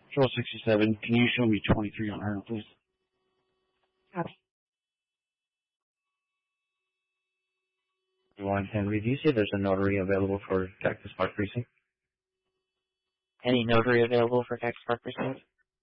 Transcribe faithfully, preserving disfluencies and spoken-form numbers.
Patrol sixty-seven, can you show me twenty-three on her, please? Copy. One Henry, do you say there's a notary available for Cactus Park Precinct? Any notary available for Cactus Park Precinct?